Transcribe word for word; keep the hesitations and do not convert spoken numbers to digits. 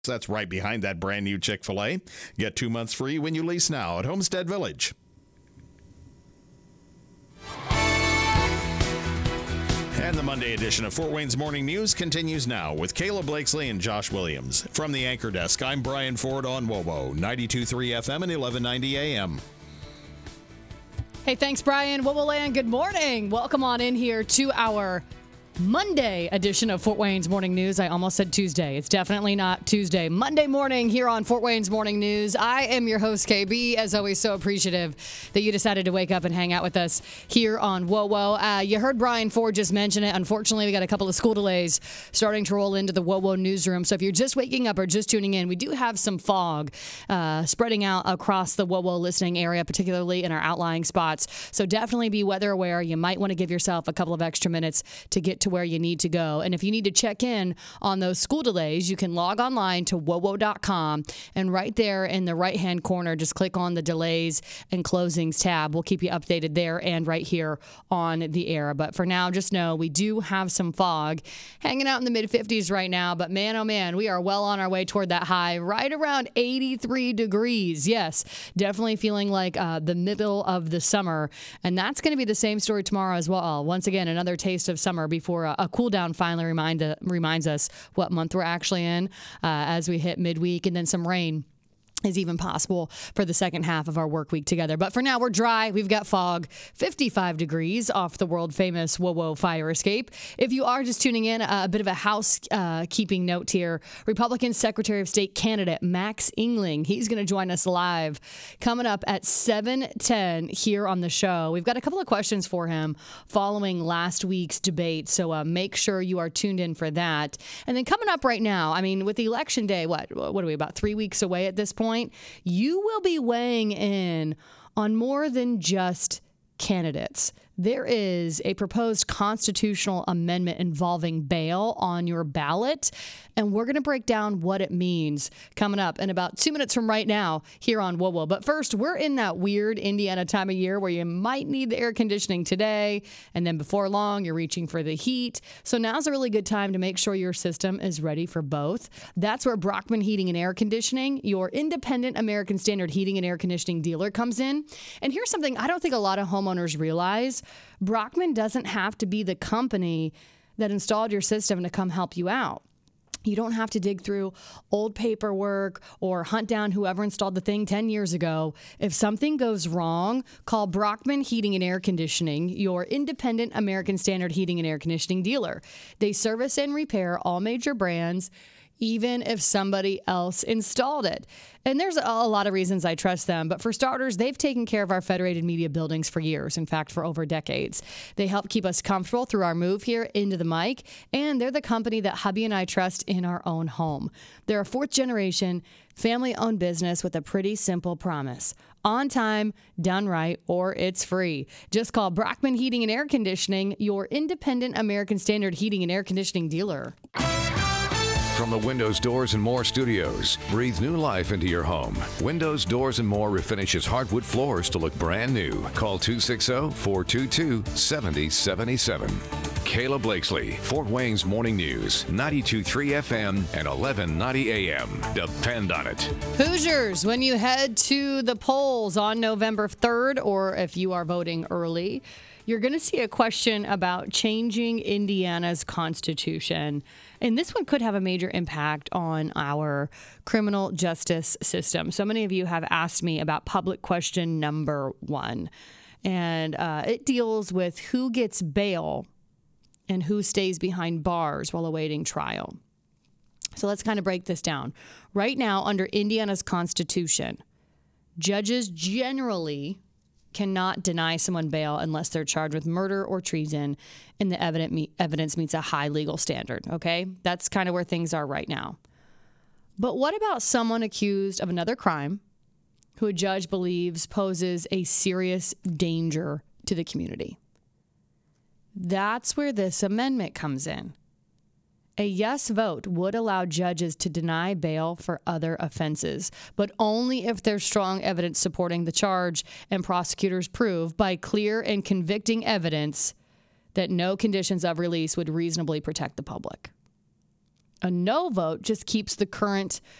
That's right behind that brand new Chick-fil-A. Get two months free when you lease now at Homestead Village. And the Monday edition of Fort Wayne's Morning News continues now with Kayla Blakesley and Josh Williams. From the Anchor Desk, I'm Brian Ford on WOWO, ninety-two point three F M and eleven ninety A M. Hey, thanks, Brian. WOWO Land, good morning. Welcome on in here to our Monday edition of Fort Wayne's Morning News. I almost said Tuesday. It's definitely not Tuesday. Monday morning here on Fort Wayne's Morning News. I am your host, K B. As always, so appreciative that you decided to wake up and hang out with us here on WOWO. Uh, you heard Brian Ford just mention it. Unfortunately, we got a couple of school delays starting to roll into the WOWO newsroom. So if you're just waking up or just tuning in, we do have some fog uh, spreading out across the WOWO listening area, particularly in our outlying spots. So definitely be weather aware. You might want to give yourself a couple of extra minutes to get to where you need to go. And if you need to check in on those school delays, you can log online to wowo dot com, and right there in the right hand corner, just click on the delays and closings tab. We'll keep you updated there and right here on the air. But for now, just know we do have some fog hanging out in the mid fifties right now. But man, oh man, we are well on our way toward that high, right around eighty-three degrees. Yes, definitely feeling like uh, the middle of the summer. And that's going to be the same story tomorrow as well. Once again, another taste of summer before a, a cool down finally remind, uh, reminds us what month we're actually in uh, as we hit midweek, and then some rain is even possible for the second half of our work week together. But for now, we're dry. We've got fog, fifty-five degrees off the world-famous WOWO fire escape. If you are just tuning in, a bit of a housekeeping uh, note here. Republican Secretary of State candidate Max Engling, he's going to join us live coming up at seven ten here on the show. We've got a couple of questions for him following last week's debate, so uh, make sure you are tuned in for that. And then coming up right now, I mean, with the election day, what, what are we, about three weeks away at this point? You will be weighing in on more than just candidates. There is a proposed constitutional amendment involving bail on your ballot, and we're going to break down what it means coming up in about two minutes from right now here on WOWO. But first, we're in that weird Indiana time of year where you might need the air conditioning today, and then before long, you're reaching for the heat. So now's a really good time to make sure your system is ready for both. That's where Brockman Heating and Air Conditioning, your independent American Standard heating and air conditioning dealer, comes in. And here's something I don't think a lot of homeowners realize. Brockman doesn't have to be the company that installed your system to come help you out. You don't have to dig through old paperwork or hunt down whoever installed the thing ten years ago. If something goes wrong, call Brockman Heating and Air Conditioning, your independent American Standard heating and air conditioning dealer. They service and repair all major brands, even if somebody else installed it. And there's a lot of reasons I trust them. But for starters, they've taken care of our Federated Media buildings for years. In fact, for over decades. They help keep us comfortable through our move here into the mic. And they're the company that hubby and I trust in our own home. They're a fourth generation, family-owned business with a pretty simple promise. On time, done right, or it's free. Just call Brockman Heating and Air Conditioning, your independent American Standard heating and air conditioning dealer. From the Windows, Doors, and More studios, breathe new life into your home. Windows, Doors, and More refinishes hardwood floors to look brand new. Call two six zero, four two two, seven zero seven seven. Kayla Blakesley, Fort Wayne's Morning News, ninety-two point three F M and eleven ninety A M. Depend on it. Hoosiers, when you head to the polls on November third, or if you are voting early, you're going to see a question about changing Indiana's constitution. And this one could have a major impact on our criminal justice system. So many of you have asked me about public question number one. And uh, it deals with who gets bail and who stays behind bars while awaiting trial. So let's kind of break this down. Right now, under Indiana's constitution, judges generally cannot deny someone bail unless they're charged with murder or treason and the evident me- evidence meets a high legal standard, okay? That's kind of where things are right now. But what about someone accused of another crime who a judge believes poses a serious danger to the community? That's where this amendment comes in. A yes vote would allow judges to deny bail for other offenses, but only if there's strong evidence supporting the charge and prosecutors prove by clear and convicting evidence that no conditions of release would reasonably protect the public. A no vote just keeps the current